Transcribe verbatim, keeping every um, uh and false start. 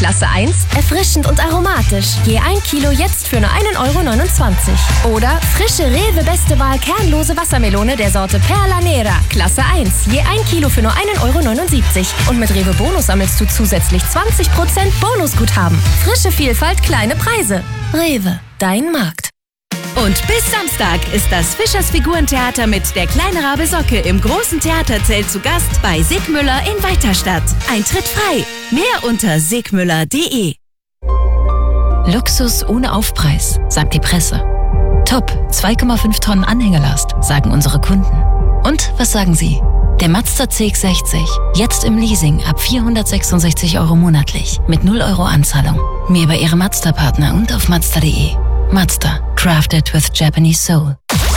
Klasse eins, erfrischend und aromatisch. Je ein Kilo jetzt für nur einen Euro neunundzwanzig. Oder frische Rewe Beste Wahl kernlose Wassermelone der Sorte Perla Nera. Klasse eins, je ein Kilo für nur einen Euro neunundsiebzig. Und mit Rewe Bonus sammelst du zusätzlich zwanzig Prozent Bonusguthaben. Frische Vielfalt, kleine Preise. Rewe, dein Markt. Und bis Samstag ist das Fischers Figurentheater mit Der kleine Rabe Socke im großen Theaterzelt zu Gast bei Sigmüller in Weiterstadt. Eintritt frei. Mehr unter sigmüller punkt de. Luxus ohne Aufpreis, sagt die Presse. Top, zwei Komma fünf Tonnen Anhängelast, sagen unsere Kunden. Und was sagen Sie? Der Mazda C X sechzig, jetzt im Leasing ab vierhundertsechsundsechzig Euro monatlich, mit null Euro Anzahlung. Mehr bei Ihrem Mazda-Partner und auf mazda punkt de. Mazda, crafted with Japanese soul.